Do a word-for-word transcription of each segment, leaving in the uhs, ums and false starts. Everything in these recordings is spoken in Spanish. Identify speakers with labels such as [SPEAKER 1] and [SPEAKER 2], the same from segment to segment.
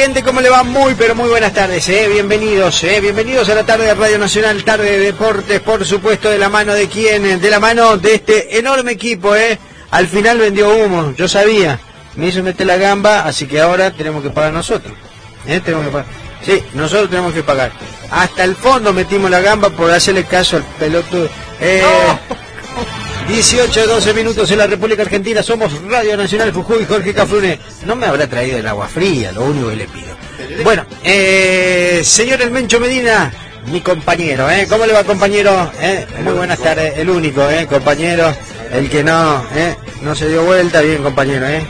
[SPEAKER 1] gente, ¿cómo le va? Muy, pero muy buenas tardes, ¿eh? Bienvenidos, ¿eh? Bienvenidos a la tarde de Radio Nacional, tarde de deportes, por supuesto, de la mano de quién, de la mano de este enorme equipo, ¿eh? Al final vendió humo, yo sabía, me hizo meter la gamba, así que ahora tenemos que pagar nosotros, ¿eh? Tenemos que pagar. Sí, nosotros tenemos que pagar. Hasta el fondo metimos la gamba por hacerle caso al pelotudo. Eh... No. dieciocho, doce minutos en la República Argentina. Somos Radio Nacional Jujuy, Jorge Cafrune. No me habrá traído el agua fría, lo único que le pido. Bueno, eh, señor El Mencho Medina, mi compañero, ¿eh? ¿Cómo le va, compañero? ¿Eh? Muy buenas tardes, el único, ¿eh? Compañero, el que no, ¿eh? No se dio vuelta, bien, compañero, ¿eh?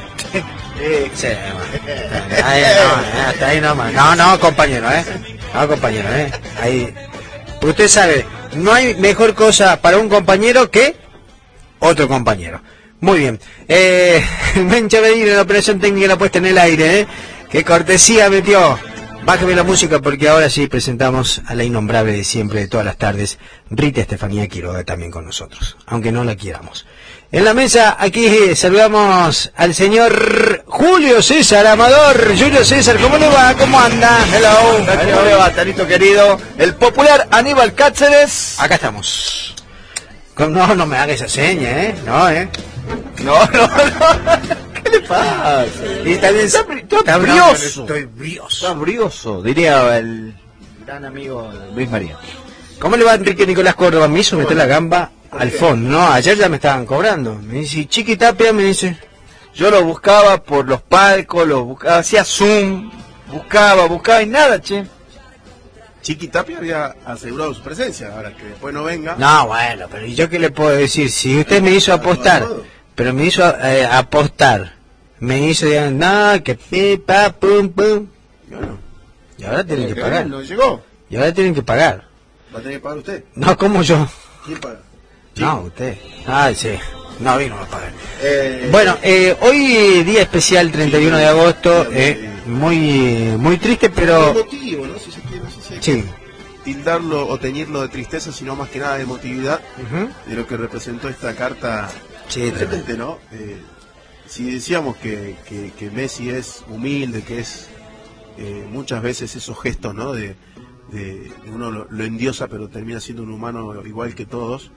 [SPEAKER 1] Sí, ahí, no, hasta ahí nomás. No, no, compañero, ¿eh? No, compañero, ¿eh? Ahí. Usted sabe, no hay mejor cosa para un compañero que otro compañero. Muy bien. Eh, Mencha Medina, la operación técnica, la puesta en el aire, ¿eh? Qué cortesía metió. Bájame la música porque ahora sí presentamos a la innombrable de siempre, de todas las tardes, Rita Estefanía Quiroga, también con nosotros, aunque no la quieramos. En la mesa, aquí saludamos al señor Julio César Amador. Julio César, ¿cómo le va? ¿Cómo anda? Hello.
[SPEAKER 2] ¿Cómo le va, Tanito querido? El popular Aníbal Cáceres.
[SPEAKER 1] Acá estamos. No, no me haga esa seña, ¿eh? No, ¿eh?
[SPEAKER 2] No, no, no. ¿Qué le pasa?
[SPEAKER 1] Y también
[SPEAKER 2] está, está, está
[SPEAKER 1] brioso. Estoy brioso.
[SPEAKER 2] Está brioso, diría el gran amigo Luis María.
[SPEAKER 1] ¿Cómo le va Enrique Nicolás Córdoba? Me hizo meter la gamba al fondo. No, ayer ya me estaban cobrando. Me dice, Chiqui Tapia, me dice.
[SPEAKER 2] Yo lo buscaba por los palcos, lo buscaba, hacía zoom, buscaba, buscaba y nada, che.
[SPEAKER 3] Chiqui Tapia había asegurado su presencia, ahora que después no venga.
[SPEAKER 1] No, bueno, pero ¿y yo qué le puedo decir? Si usted me hizo apostar, pero me hizo eh, apostar, me hizo, ya, no, que pipa, pum, pum.
[SPEAKER 3] Bueno,
[SPEAKER 1] y ahora tienen que, que pagar.
[SPEAKER 3] No llegó.
[SPEAKER 1] Y ahora tienen que pagar.
[SPEAKER 3] ¿Va a tener que pagar usted?
[SPEAKER 1] No, ¿cómo yo?
[SPEAKER 3] ¿Quién paga?
[SPEAKER 1] No, usted. Ah, sí. No, vino a pagar. Eh, bueno, eh, hoy día especial, treinta y uno de agosto, eh, muy muy triste, pero...
[SPEAKER 3] Emotivo, ¿no? Si se quiere, no sé si hay
[SPEAKER 1] sí.
[SPEAKER 3] que tildarlo o teñirlo de tristeza, sino más que nada de emotividad, uh-huh. de lo que representó esta carta.
[SPEAKER 1] Sí,
[SPEAKER 3] realmente, ¿no? Eh, si decíamos que, que, que Messi es humilde, que es eh, muchas veces esos gestos, ¿no? De, de, de uno lo, lo endiosa, pero termina siendo un humano igual que todos.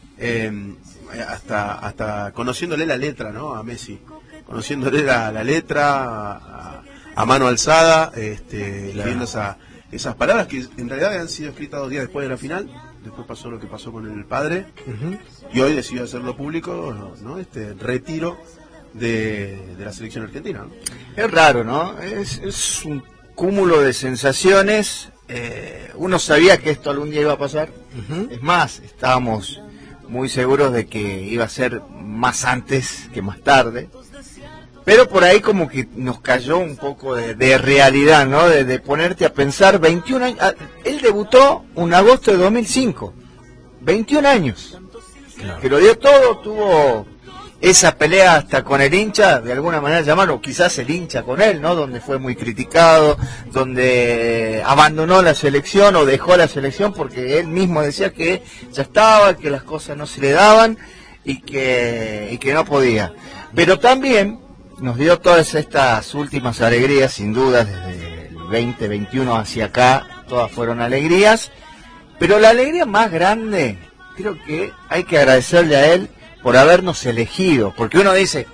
[SPEAKER 3] Eh, hasta hasta conociéndole la letra, ¿no? A Messi, conociéndole la, la letra a, a mano alzada, este, claro. Viendo esa, esas palabras que en realidad han sido escritas dos días después de la final. Después pasó lo que pasó con el padre, uh-huh. y hoy decidió hacerlo público, ¿no? Este retiro de, de la selección argentina, ¿no?
[SPEAKER 2] Es raro, ¿no? Es, es un cúmulo de sensaciones. Eh, uno sabía que esto algún día iba a pasar. Uh-huh. Es más, estábamos muy seguros de que iba a ser más antes que más tarde, pero por ahí como que nos cayó un poco de, de realidad, ¿no? De, de ponerte a pensar, veintiún años, él debutó un agosto de dos mil cinco, veintiún años, claro. Que lo dio todo, tuvo esa pelea hasta con el hincha, de alguna manera llamarlo, quizás el hincha con él, ¿no? Donde fue muy criticado, donde abandonó la selección o dejó la selección porque él mismo decía que ya estaba, que las cosas no se le daban y que, y que no podía. Pero también nos dio todas estas últimas alegrías, sin duda, desde el veinte veintiuno hacia acá, todas fueron alegrías, pero la alegría más grande, creo que hay que agradecerle a él por habernos elegido, porque uno dice,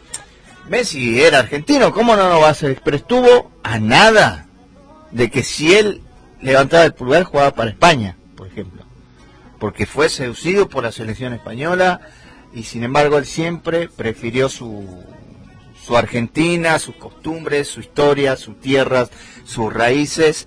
[SPEAKER 2] Messi era argentino, ¿cómo no lo va a hacer? Pero estuvo a nada de que si él levantaba el pulgar jugaba para España, por ejemplo, porque fue seducido por la selección española y sin embargo él siempre prefirió su, su Argentina, sus costumbres, su historia, sus tierras, sus raíces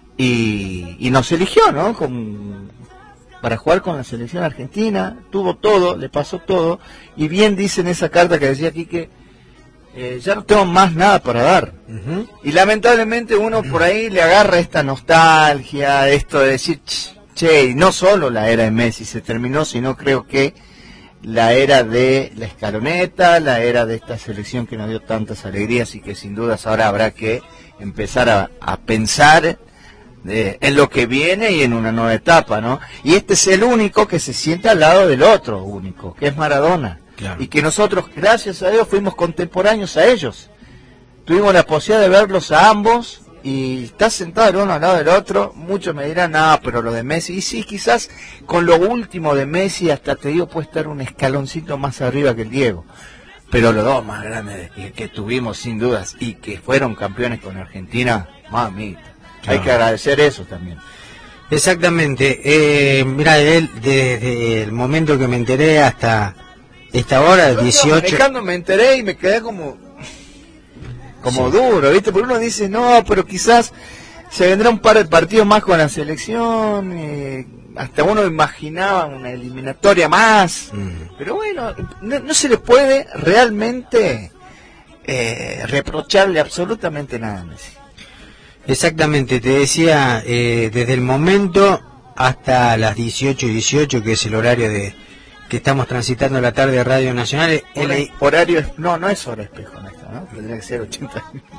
[SPEAKER 2] y, y nos eligió, ¿no? Con, para jugar con la selección argentina, tuvo todo, le pasó todo, y bien dice en esa carta que decía aquí que eh, ya no tengo más nada para dar. Uh-huh. Y lamentablemente uno por ahí le agarra esta nostalgia, esto de decir, che, y no solo la era de Messi se terminó, sino creo que la era de la escaloneta, la era de esta selección que nos dio tantas alegrías y que sin dudas ahora habrá que empezar a, a pensar De, en lo que viene y en una nueva etapa, ¿no? Y este es el único que se siente al lado del otro único, que es Maradona. Claro. Y que nosotros, gracias a Dios, fuimos contemporáneos a ellos. Tuvimos la posibilidad de verlos a ambos y estás sentado el uno al lado del otro, muchos me dirán, no, pero lo de Messi, y sí, quizás con lo último de Messi, hasta te digo, puede estar un escaloncito más arriba que el Diego, pero los dos más grandes que, que tuvimos sin dudas, y que fueron campeones con Argentina, mamita, hay que agradecer eso también.
[SPEAKER 1] Exactamente, eh, mira, él, desde el momento que me enteré hasta esta hora, dieciocho...
[SPEAKER 2] Manejando me enteré y me quedé como... como sí. duro, ¿viste? Porque uno dice, no, pero quizás se vendrá un par de partidos más con la selección, eh, hasta uno imaginaba una eliminatoria más, mm. pero bueno, no, no se le puede realmente eh, reprocharle absolutamente nada a Messi.
[SPEAKER 1] Exactamente, te decía, eh, desde el momento hasta las dieciocho y dieciocho, que es el horario de que estamos transitando la tarde de Radio Nacional.
[SPEAKER 2] El el, horario, es, no, no es hora espejo, ¿no? Tendría que ser ochenta.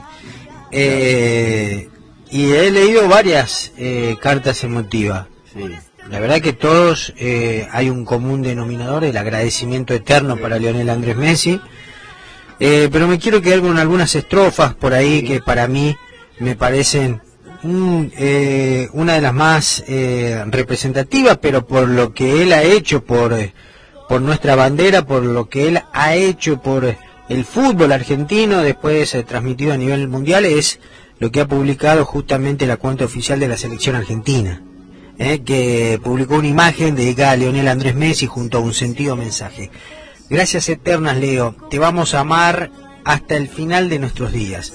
[SPEAKER 1] Eh, y he leído varias eh, cartas emotivas. Sí. La verdad que todos eh, hay un común denominador, el agradecimiento eterno sí. para Lionel Andrés Messi. Eh, pero me quiero quedar con algunas estrofas por ahí sí. que para mí me parecen un, eh, una de las más eh, representativas, pero por lo que él ha hecho por, eh, por nuestra bandera, por lo que él ha hecho por el fútbol argentino, después eh, transmitido a nivel mundial, es lo que ha publicado justamente la cuenta oficial de la selección argentina, eh, que publicó una imagen dedicada a Lionel Andrés Messi junto a un sentido mensaje. Gracias eternas, Leo, te vamos a amar hasta el final de nuestros días.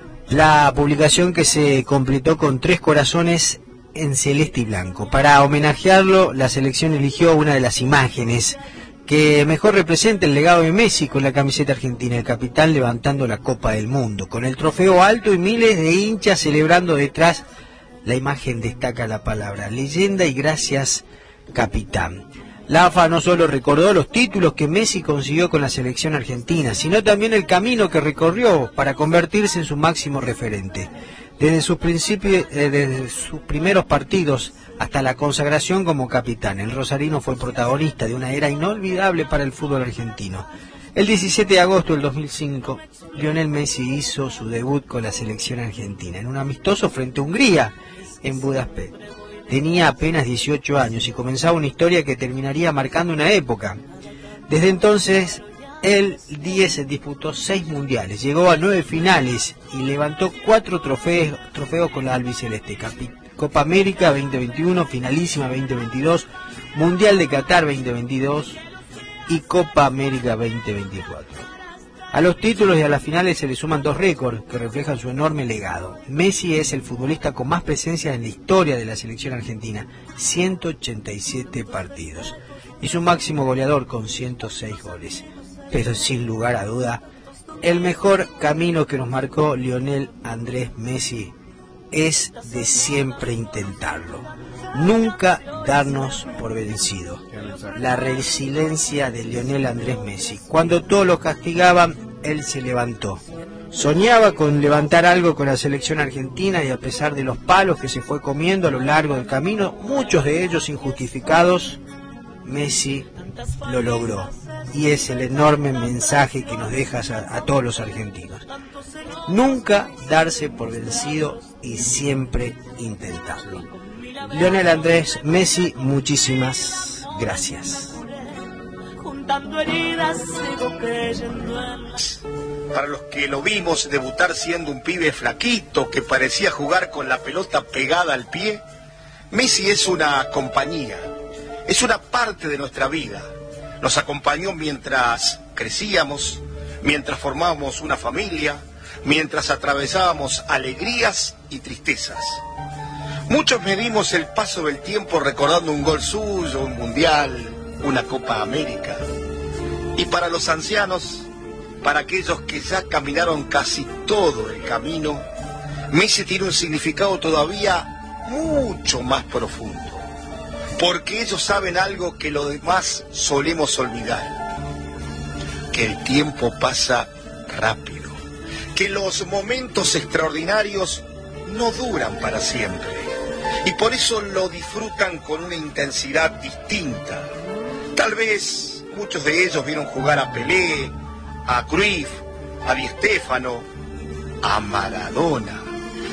[SPEAKER 1] La publicación que se completó con tres corazones en celeste y blanco. Para homenajearlo, la selección eligió una de las imágenes que mejor representa el legado de Messi con la camiseta argentina, el capitán levantando la Copa del Mundo, con el trofeo alto y miles de hinchas celebrando detrás. La imagen destaca la palabra leyenda y gracias, capitán. La A F A no solo recordó los títulos que Messi consiguió con la selección argentina, sino también el camino que recorrió para convertirse en su máximo referente. Desde sus principios, eh, desde sus primeros partidos hasta la consagración como capitán, el rosarino fue protagonista de una era inolvidable para el fútbol argentino. El diecisiete de agosto del dos mil cinco, Lionel Messi hizo su debut con la selección argentina en un amistoso frente a Hungría en Budapest. Tenía apenas dieciocho años y comenzaba una historia que terminaría marcando una época. Desde entonces, el diez disputó seis mundiales, llegó a nueve finales y levantó cuatro trofeos, trofeos con la albiceleste. Copa América veinte veintiuno, Finalísima veinte veintidós, Mundial de Qatar veinte veintidós y Copa América veinte veinticuatro. A los títulos y a las finales se le suman dos récords que reflejan su enorme legado. Messi es el futbolista con más presencia en la historia de la selección argentina, ciento ochenta y siete partidos, y su máximo goleador con ciento seis goles. Pero sin lugar a duda, el mejor camino que nos marcó Lionel Andrés Messi es de siempre intentarlo, nunca darnos por vencido. La resiliencia de Lionel Andrés Messi. Cuando todos lo castigaban, él se levantó. Soñaba con levantar algo con la selección argentina y a pesar de los palos que se fue comiendo a lo largo del camino, muchos de ellos injustificados, Messi lo logró. Y es el enorme mensaje que nos deja a, a todos los argentinos. Nunca darse por vencido y siempre intentarlo. Lionel Andrés Messi, muchísimas gracias.
[SPEAKER 4] Para los que lo vimos debutar siendo un pibe flaquito que parecía jugar con la pelota pegada al pie, Messi es una compañía, es una parte de nuestra vida. Nos acompañó mientras crecíamos, mientras formábamos una familia, mientras atravesábamos alegrías y tristezas. Muchos medimos el paso del tiempo recordando un gol suyo, un mundial, una Copa América. Y para los ancianos, para aquellos que ya caminaron casi todo el camino, Messi tiene un significado todavía mucho más profundo. Porque ellos saben algo que los demás solemos olvidar. Que el tiempo pasa rápido. Que los momentos extraordinarios no duran para siempre. Y por eso lo disfrutan con una intensidad distinta. Tal vez muchos de ellos vieron jugar a Pelé, a Cruyff, a Di Stéfano, a Maradona.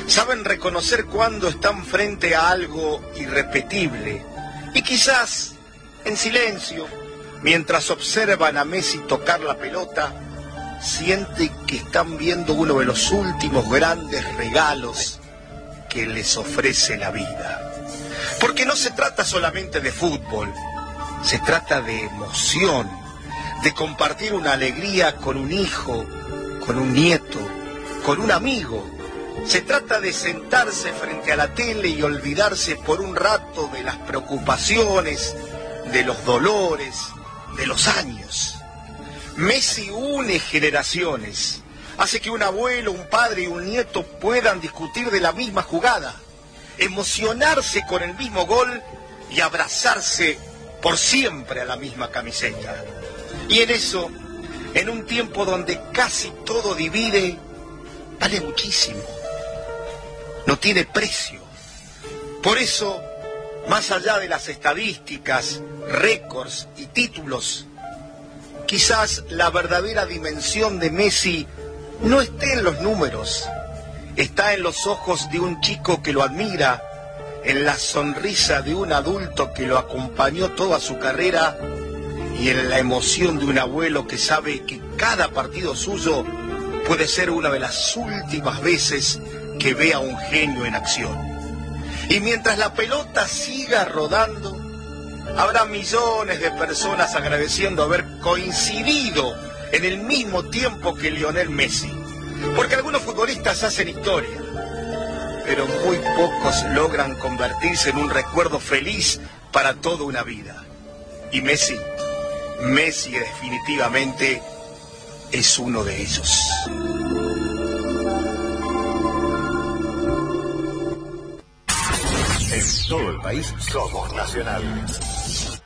[SPEAKER 4] Saben reconocer cuando están frente a algo irrepetible y quizás en silencio, mientras observan a Messi tocar la pelota, sienten que están viendo uno de los últimos grandes regalos que les ofrece la vida. Porque no se trata solamente de fútbol, se trata de emoción, de compartir una alegría con un hijo, con un nieto, con un amigo. Se trata de sentarse frente a la tele y olvidarse por un rato de las preocupaciones, de los dolores, de los años. Messi une generaciones, hace que un abuelo, un padre y un nieto puedan discutir de la misma jugada, emocionarse con el mismo gol y abrazarse por siempre a la misma camiseta. Y en eso, en un tiempo donde casi todo divide, vale muchísimo. No tiene precio. Por eso, más allá de las estadísticas, récords y títulos, quizás la verdadera dimensión de Messi no esté en los números, está en los ojos de un chico que lo admira, en la sonrisa de un adulto que lo acompañó toda su carrera y en la emoción de un abuelo que sabe que cada partido suyo puede ser una de las últimas veces que ve a un genio en acción. Y mientras la pelota siga rodando, habrá millones de personas agradeciendo haber coincidido en el mismo tiempo que Lionel Messi. Porque algunos futbolistas hacen historia, pero muy pocos logran convertirse en un recuerdo feliz para toda una vida. Y Messi, Messi definitivamente es uno de ellos.
[SPEAKER 5] En todo el país somos Nacional.